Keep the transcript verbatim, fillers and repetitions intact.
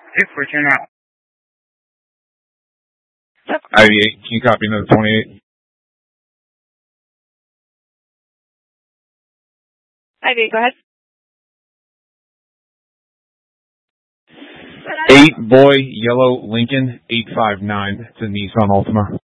Six, return out. I V eight, can you copy another twenty-eight? I V eight, go ahead. Eight Boy Yellow Lincoln eight five nine. It's a Nissan Altima.